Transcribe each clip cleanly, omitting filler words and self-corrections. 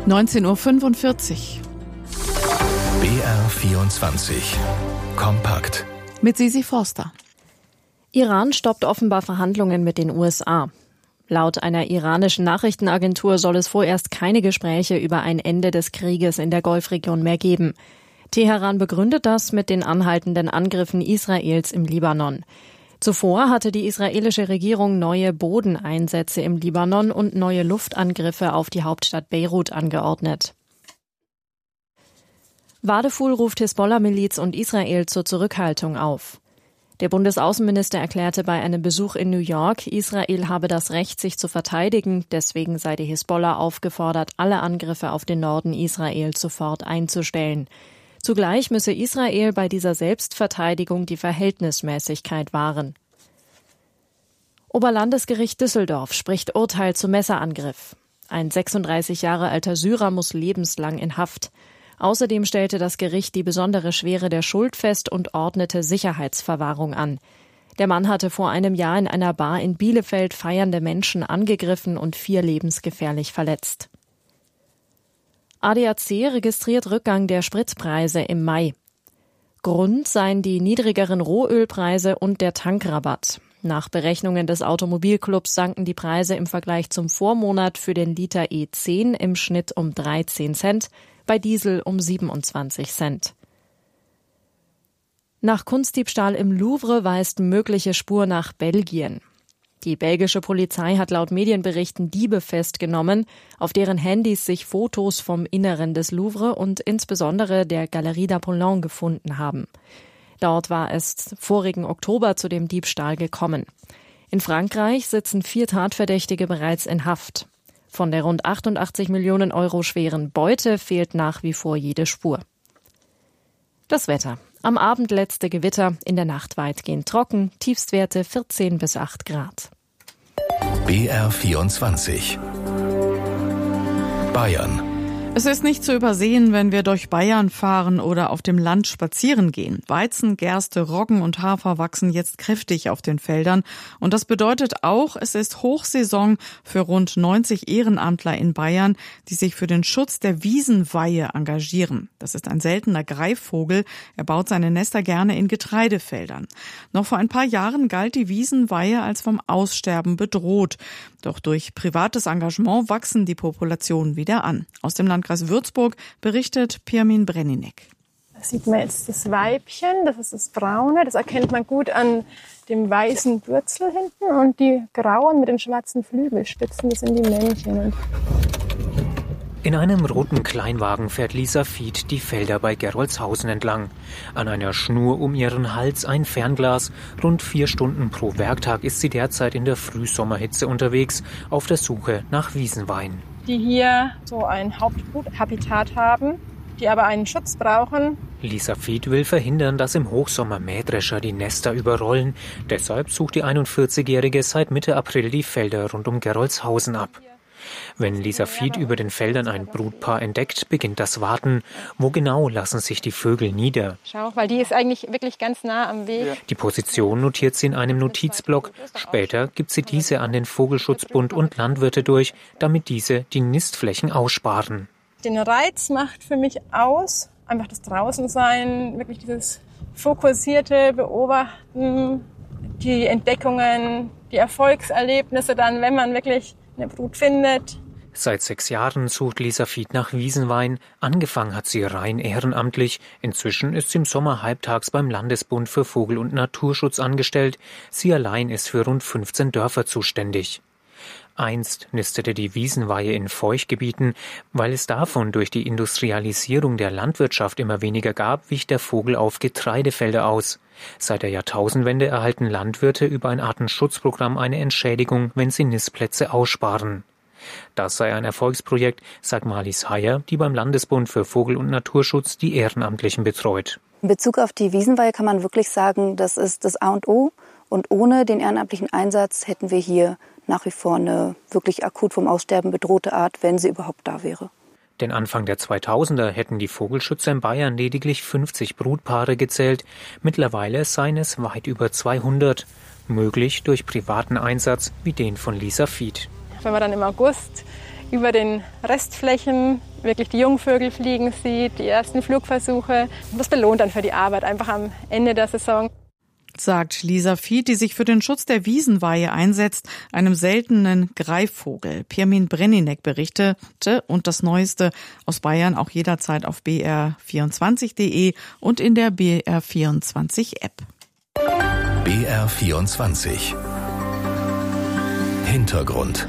19:45 Uhr. BR24 Kompakt Mit Sisi Forster. Iran stoppt offenbar Verhandlungen mit den USA. Laut einer iranischen Nachrichtenagentur soll es vorerst keine Gespräche über ein Ende des Krieges in der Golfregion mehr geben. Teheran begründet das mit den anhaltenden Angriffen Israels im Libanon. Zuvor hatte die israelische Regierung neue Bodeneinsätze im Libanon und neue Luftangriffe auf die Hauptstadt Beirut angeordnet. Wadeful ruft Hisbollah-Miliz und Israel zur Zurückhaltung auf. Der Bundesaußenminister erklärte bei einem Besuch in New York, Israel habe das Recht, sich zu verteidigen, deswegen sei die Hisbollah aufgefordert, alle Angriffe auf den Norden Israels sofort einzustellen. Zugleich müsse Israel bei dieser Selbstverteidigung die Verhältnismäßigkeit wahren. Oberlandesgericht Düsseldorf spricht Urteil zum Messerangriff. Ein 36 Jahre alter Syrer muss lebenslang in Haft. Außerdem stellte das Gericht die besondere Schwere der Schuld fest und ordnete Sicherheitsverwahrung an. Der Mann hatte vor einem Jahr in einer Bar in Bielefeld feiernde Menschen angegriffen und 4 lebensgefährlich verletzt. ADAC registriert Rückgang der Spritpreise im Mai. Grund seien die niedrigeren Rohölpreise und der Tankrabatt. Nach Berechnungen des Automobilclubs sanken die Preise im Vergleich zum Vormonat für den Liter E10 im Schnitt um 13 Cent, bei Diesel um 27 Cent. Nach Kunstdiebstahl im Louvre weist mögliche Spur nach Belgien. Die belgische Polizei hat laut Medienberichten Diebe festgenommen, auf deren Handys sich Fotos vom Inneren des Louvre und insbesondere der Galerie d'Apollon gefunden haben. Dort war es vorigen Oktober zu dem Diebstahl gekommen. In Frankreich sitzen 4 Tatverdächtige bereits in Haft. Von der rund 88 Millionen Euro schweren Beute fehlt nach wie vor jede Spur. Das Wetter. Am Abend letzte Gewitter, in der Nacht weitgehend trocken, Tiefstwerte 14 bis 8 Grad. BR24 Bayern. Es ist nicht zu übersehen, wenn wir durch Bayern fahren oder auf dem Land spazieren gehen. Weizen, Gerste, Roggen und Hafer wachsen jetzt kräftig auf den Feldern. Und das bedeutet auch, es ist Hochsaison für rund 90 Ehrenamtler in Bayern, die sich für den Schutz der Wiesenweihe engagieren. Das ist ein seltener Greifvogel. Er baut seine Nester gerne in Getreidefeldern. Noch vor ein paar Jahren galt die Wiesenweihe als vom Aussterben bedroht. Doch durch privates Engagement wachsen die Populationen wieder an. Aus dem Landkreis Würzburg berichtet Pirmin Breninek. Da sieht man jetzt das Weibchen, das ist das Braune, das erkennt man gut an dem weißen Bürzel hinten. Und die grauen mit den schwarzen Flügelspitzen, das sind die Männchen. In einem roten Kleinwagen fährt Lisa Fied die Felder bei Gerolzhausen entlang. An einer Schnur um ihren Hals ein Fernglas. Rund 4 Stunden pro Werktag ist sie derzeit in der Frühsommerhitze unterwegs, auf der Suche nach Wiesenweihen. Die hier so ein Hauptbruthabitat haben, die aber einen Schutz brauchen. Lisa Fied will verhindern, dass im Hochsommer Mähdrescher die Nester überrollen. Deshalb sucht die 41-Jährige seit Mitte April die Felder rund um Gerolzhausen ab. Wenn Lisa Fied über den Feldern ein Brutpaar entdeckt, beginnt das Warten. Wo genau lassen sich die Vögel nieder? Schau, weil die ist eigentlich wirklich ganz nah am Weg. Die Position notiert sie in einem Notizblock. Später gibt sie diese an den Vogelschutzbund und Landwirte durch, damit diese die Nistflächen aussparen. Den Reiz macht für mich aus, einfach das Draußensein, wirklich dieses fokussierte Beobachten, die Entdeckungen, die Erfolgserlebnisse dann, wenn man wirklich eine Brut findet. Seit 6 Jahren sucht Lisa Fied nach Wiesenweihen. Angefangen hat sie rein ehrenamtlich. Inzwischen ist sie im Sommer halbtags beim Landesbund für Vogel- und Naturschutz angestellt. Sie allein ist für rund 15 Dörfer zuständig. Einst nistete die Wiesenweihe in Feuchtgebieten. Weil es davon durch die Industrialisierung der Landwirtschaft immer weniger gab, wich der Vogel auf Getreidefelder aus. Seit der Jahrtausendwende erhalten Landwirte über ein Artenschutzprogramm eine Entschädigung, wenn sie Nistplätze aussparen. Das sei ein Erfolgsprojekt, sagt Marlies Heyer, die beim Landesbund für Vogel- und Naturschutz die Ehrenamtlichen betreut. In Bezug auf die Wiesenweihe kann man wirklich sagen, das ist das A und O. Und ohne den ehrenamtlichen Einsatz hätten wir hier nach wie vor eine wirklich akut vom Aussterben bedrohte Art, wenn sie überhaupt da wäre. Denn Anfang der 2000er hätten die Vogelschützer in Bayern lediglich 50 Brutpaare gezählt. Mittlerweile seien es weit über 200. Möglich durch privaten Einsatz wie den von Lisa Fied. Wenn man dann im August über den Restflächen wirklich die Jungvögel fliegen sieht, die ersten Flugversuche. Das belohnt dann für die Arbeit einfach am Ende der Saison. Sagt Lisa Fied, die sich für den Schutz der Wiesenweihe einsetzt, einem seltenen Greifvogel. Pirmin Brenninek berichtete und das Neueste aus Bayern auch jederzeit auf br24.de und in der BR24-App. BR24 Hintergrund.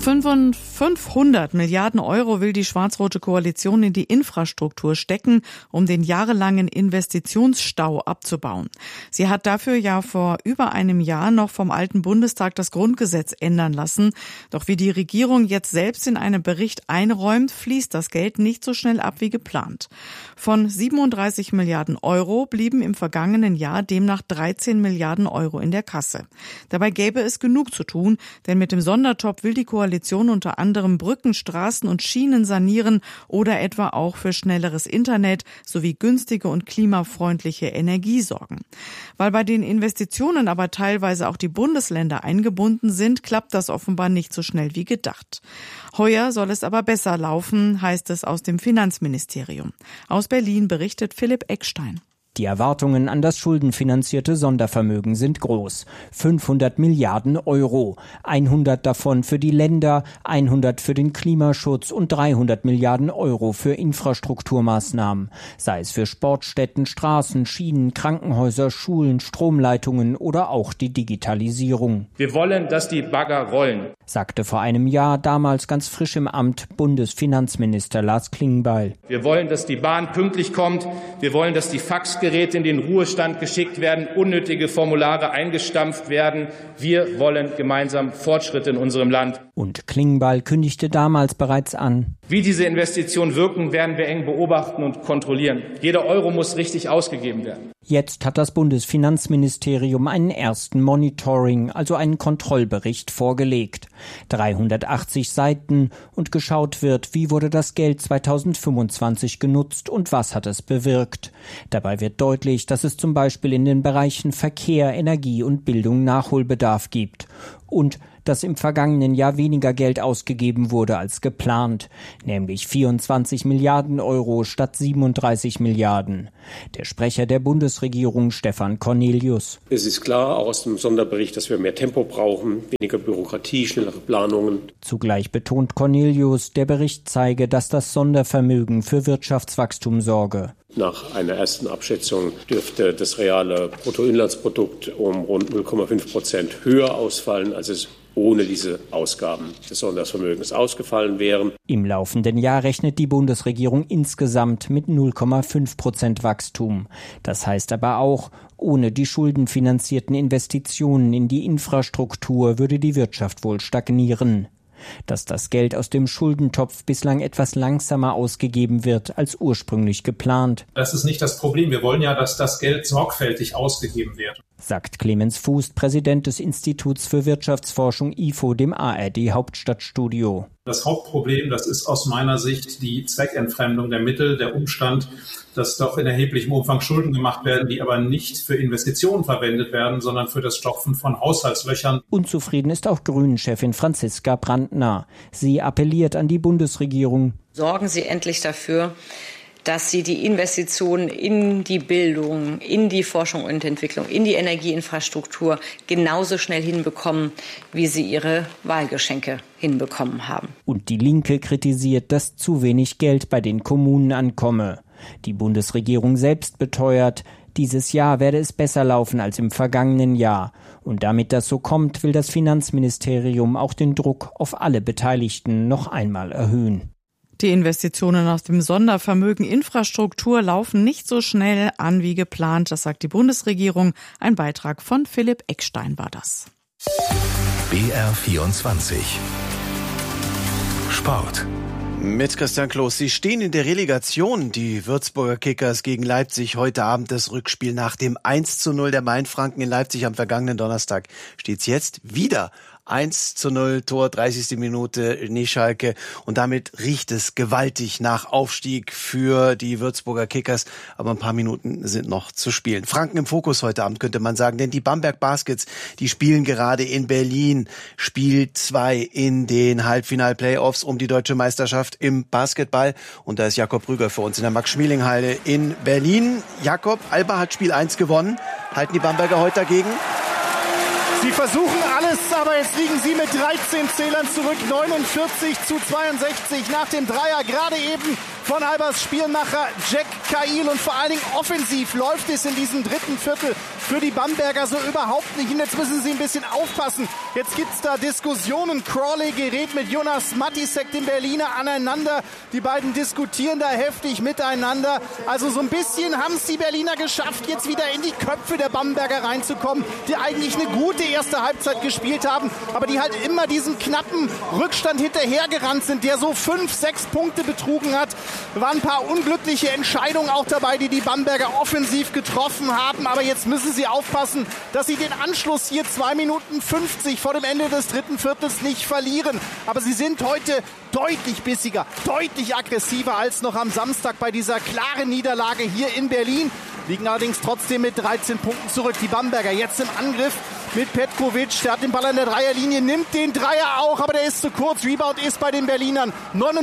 500 Milliarden Euro will die schwarz-rote Koalition in die Infrastruktur stecken, um den jahrelangen Investitionsstau abzubauen. Sie hat dafür ja vor über einem Jahr noch vom alten Bundestag das Grundgesetz ändern lassen. Doch wie die Regierung jetzt selbst in einem Bericht einräumt, fließt das Geld nicht so schnell ab wie geplant. Von 37 Milliarden Euro blieben im vergangenen Jahr demnach 13 Milliarden Euro in der Kasse. Dabei gäbe es genug zu tun, denn mit dem Sondertopf will die Koalition unter anderem Brücken, Straßen und Schienen sanieren oder etwa auch für schnelleres Internet sowie günstige und klimafreundliche Energie sorgen. Weil bei den Investitionen aber teilweise auch die Bundesländer eingebunden sind, klappt das offenbar nicht so schnell wie gedacht. Heuer soll es aber besser laufen, heißt es aus dem Finanzministerium. Aus Berlin berichtet Philipp Eckstein. Die Erwartungen an das schuldenfinanzierte Sondervermögen sind groß. 500 Milliarden Euro. 100 davon für die Länder, 100 für den Klimaschutz und 300 Milliarden Euro für Infrastrukturmaßnahmen. Sei es für Sportstätten, Straßen, Schienen, Krankenhäuser, Schulen, Stromleitungen oder auch die Digitalisierung. Wir wollen, dass die Bagger rollen, sagte vor einem Jahr, damals ganz frisch im Amt, Bundesfinanzminister Lars Klingbeil. Wir wollen, dass die Bahn pünktlich kommt. Wir wollen, dass die Faxgeräte in den Ruhestand geschickt werden, unnötige Formulare eingestampft werden. Wir wollen gemeinsam Fortschritte in unserem Land. Und Klingbeil kündigte damals bereits an: Wie diese Investitionen wirken, werden wir eng beobachten und kontrollieren. Jeder Euro muss richtig ausgegeben werden. Jetzt hat das Bundesfinanzministerium einen ersten Monitoring, also einen Kontrollbericht vorgelegt. 380 Seiten und geschaut wird, wie wurde das Geld 2025 genutzt und was hat es bewirkt. Dabei wird deutlich, dass es zum Beispiel in den Bereichen Verkehr, Energie und Bildung Nachholbedarf gibt. Und dass im vergangenen Jahr weniger Geld ausgegeben wurde als geplant, nämlich 24 Milliarden Euro statt 37 Milliarden. Der Sprecher der Bundesregierung, Stefan Cornelius: Es ist klar, auch aus dem Sonderbericht, dass wir mehr Tempo brauchen, weniger Bürokratie, schnellere Planungen. Zugleich betont Cornelius, der Bericht zeige, dass das Sondervermögen für Wirtschaftswachstum sorge. Nach einer ersten Abschätzung dürfte das reale Bruttoinlandsprodukt um rund 0,5% höher ausfallen, als es ohne diese Ausgaben des Sondervermögens ausgefallen wären. Im laufenden Jahr rechnet die Bundesregierung insgesamt mit 0,5% Wachstum. Das heißt aber auch, ohne die schuldenfinanzierten Investitionen in die Infrastruktur würde die Wirtschaft wohl stagnieren. Dass das Geld aus dem Schuldentopf bislang etwas langsamer ausgegeben wird als ursprünglich geplant. Das ist nicht das Problem. Wir wollen ja, dass das Geld sorgfältig ausgegeben wird, sagt Clemens Fuß, Präsident des Instituts für Wirtschaftsforschung IFO, dem ARD-Hauptstadtstudio. Das Hauptproblem, das ist aus meiner Sicht die Zweckentfremdung der Mittel, der Umstand, dass doch in erheblichem Umfang Schulden gemacht werden, die aber nicht für Investitionen verwendet werden, sondern für das Stopfen von Haushaltslöchern. Unzufrieden ist auch Grünen-Chefin Franziska Brandner. Sie appelliert an die Bundesregierung: Sorgen Sie endlich dafür, dass Sie die Investitionen in die Bildung, in die Forschung und Entwicklung, in die Energieinfrastruktur genauso schnell hinbekommen, wie Sie Ihre Wahlgeschenke hinbekommen haben. Und die Linke kritisiert, dass zu wenig Geld bei den Kommunen ankomme. Die Bundesregierung selbst beteuert, dieses Jahr werde es besser laufen als im vergangenen Jahr. Und damit das so kommt, will das Finanzministerium auch den Druck auf alle Beteiligten noch einmal erhöhen. Die Investitionen aus dem Sondervermögen Infrastruktur laufen nicht so schnell an wie geplant, das sagt die Bundesregierung. Ein Beitrag von Philipp Eckstein war das. BR24 Sport. Mit Christian Kloß. Sie stehen in der Relegation. Die Würzburger Kickers gegen Leipzig. Heute Abend das Rückspiel nach dem 1:0 der Mainfranken in Leipzig am vergangenen Donnerstag. Steht's jetzt wieder 1:0 Tor, 30. Minute, Schalke. Und damit riecht es gewaltig nach Aufstieg für die Würzburger Kickers. Aber ein paar Minuten sind noch zu spielen. Franken im Fokus heute Abend, könnte man sagen. Denn die Bamberg Baskets, die spielen gerade in Berlin Spiel 2 in den Halbfinal-Playoffs um die deutsche Meisterschaft im Basketball. Und da ist Jakob Rüger für uns in der Max-Schmeling-Halle in Berlin. Jakob, Alba hat Spiel 1 gewonnen. Halten die Bamberger heute dagegen? Sie versuchen alles, aber jetzt liegen sie mit 13 Zählern zurück. 49:62 nach dem Dreier. Gerade eben von Albers Spielmacher Jack Cahill. Und vor allen Dingen offensiv läuft es in diesem dritten Viertel für die Bamberger so überhaupt nicht. Und jetzt müssen sie ein bisschen aufpassen. Jetzt gibt's da Diskussionen. Crawley gerät mit Jonas Matisek, dem Berliner, aneinander. Die beiden diskutieren da heftig miteinander. Also so ein bisschen haben es die Berliner geschafft, jetzt wieder in die Köpfe der Bamberger reinzukommen, die eigentlich eine gute erste Halbzeit gespielt haben, aber die halt immer diesen knappen Rückstand hinterhergerannt sind, der so 5-6 Punkte betrogen hat. Waren ein paar unglückliche Entscheidungen auch dabei, die die Bamberger offensiv getroffen haben, aber jetzt müssen sie aufpassen, dass sie den Anschluss hier 2 Minuten 50 vor dem Ende des dritten Viertels nicht verlieren. Aber sie sind heute deutlich bissiger, deutlich aggressiver als noch am Samstag bei dieser klaren Niederlage hier in Berlin. Liegen allerdings trotzdem mit 13 Punkten zurück. Die Bamberger jetzt im Angriff mit Petkovic. Der hat den Ball an der Dreierlinie, nimmt den Dreier auch, aber der ist zu kurz. Rebound ist bei den Berlinern.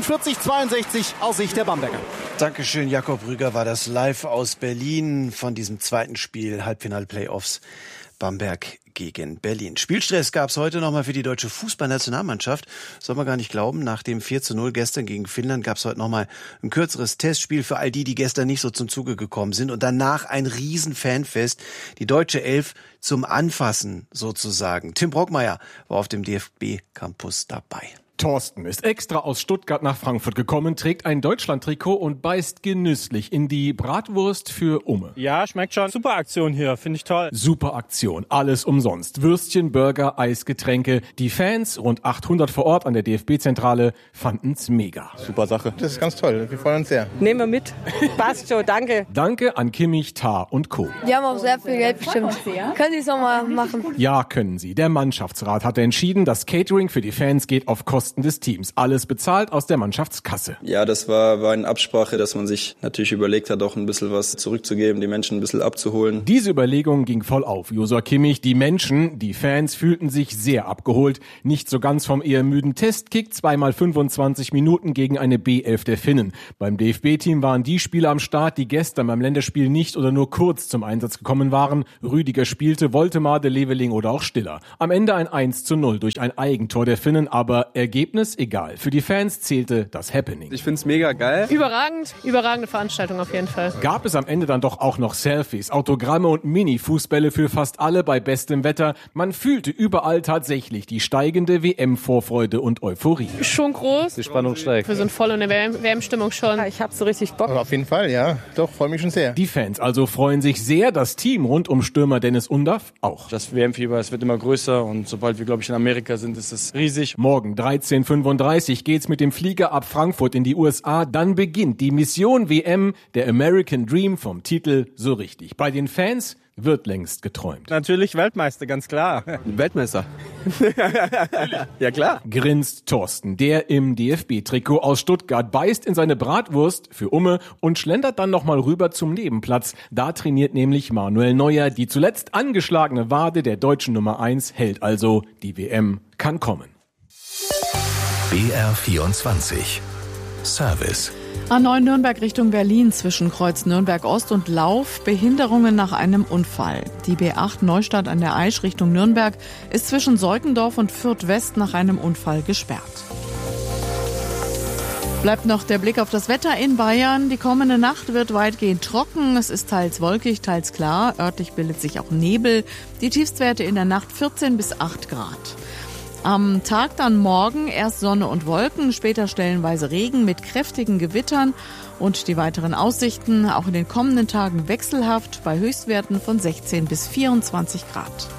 49:62 aus Sicht der Bamberger. Dankeschön, Jakob Rüger war das live aus Berlin von diesem zweiten Spiel, Halbfinal-Playoffs. Bamberg gegen Berlin. Spielstress gab es heute nochmal für die deutsche Fußballnationalmannschaft. Soll man gar nicht glauben. Nach dem 4:0 gestern gegen Finnland gab es heute nochmal ein kürzeres Testspiel für all die gestern nicht so zum Zuge gekommen sind. Und danach ein riesen Fanfest. Die deutsche Elf zum Anfassen sozusagen. Tim Brockmeier war auf dem DFB-Campus dabei. Thorsten ist extra aus Stuttgart nach Frankfurt gekommen, trägt ein Deutschland-Trikot und beißt genüsslich in die Bratwurst für Umme. Ja, schmeckt schon. Super Aktion hier, finde ich toll. Super Aktion, alles umsonst. Würstchen, Burger, Eis, Getränke. Die Fans, rund 800 vor Ort an der DFB-Zentrale, fanden's mega. Super Sache. Das ist ganz toll, wir freuen uns sehr. Nehmen wir mit. Passt schon, danke. Danke an Kimmich, Tah und Co. Die haben auch sehr viel Geld bestimmt. Können Sie es nochmal machen? Ja, können sie. Der Mannschaftsrat hat entschieden, das Catering für die Fans geht auf Kosten des Teams. Alles bezahlt aus der Mannschaftskasse. Ja, das war eine Absprache, dass man sich natürlich überlegt hat, auch ein bisschen was zurückzugeben, die Menschen ein bisschen abzuholen. Diese Überlegung ging voll auf. Josua Kimmich, die Menschen, die Fans fühlten sich sehr abgeholt. Nicht so ganz vom eher müden Testkick, 2x 25 Minuten gegen eine B11 der Finnen. Beim DFB-Team waren die Spieler am Start, die gestern beim Länderspiel nicht oder nur kurz zum Einsatz gekommen waren. Rüdiger spielte, Woltemade, Leveling oder auch Stiller. Am Ende ein 1:0 durch ein Eigentor der Finnen, aber Ergebnis egal. Für die Fans zählte das Happening. Ich find's mega geil. Überragende Veranstaltung auf jeden Fall. Gab es am Ende dann doch auch noch Selfies, Autogramme und Mini-Fußbälle für fast alle bei bestem Wetter. Man fühlte überall tatsächlich die steigende WM-Vorfreude und Euphorie. Schon groß. Die Spannung steigt. Wir sind voll in der WM-Stimmung schon. Ja, ich hab so richtig Bock. Auf jeden Fall, ja. Doch, freue mich schon sehr. Die Fans also freuen sich sehr, das Team rund um Stürmer Dennis Undaff auch. Das WM-Fieber, es wird immer größer und sobald wir, glaube ich, in Amerika sind, ist es riesig. Morgen 13:35 geht's mit dem Flieger ab Frankfurt in die USA. Dann beginnt die Mission WM, der American Dream vom Titel so richtig. Bei den Fans wird längst geträumt. Natürlich Weltmeister, ganz klar. Weltmeister. Ja, klar. Grinst Thorsten, der im DFB-Trikot aus Stuttgart, beißt in seine Bratwurst für Umme und schlendert dann nochmal rüber zum Nebenplatz. Da trainiert nämlich Manuel Neuer. Die zuletzt angeschlagene Wade der deutschen Nummer 1 hält also. Die WM kann kommen. BR24 Service. A9 Nürnberg Richtung Berlin zwischen Kreuz Nürnberg Ost und Lauf. Behinderungen nach einem Unfall. Die B8 Neustadt an der Aisch Richtung Nürnberg ist zwischen Seukendorf und Fürth West nach einem Unfall gesperrt. Bleibt noch der Blick auf das Wetter in Bayern. Die kommende Nacht wird weitgehend trocken. Es ist teils wolkig, teils klar. Örtlich bildet sich auch Nebel. Die Tiefstwerte in der Nacht 14 bis 8 Grad. Am Tag dann morgen erst Sonne und Wolken, später stellenweise Regen mit kräftigen Gewittern und die weiteren Aussichten auch in den kommenden Tagen wechselhaft bei Höchstwerten von 16 bis 24 Grad.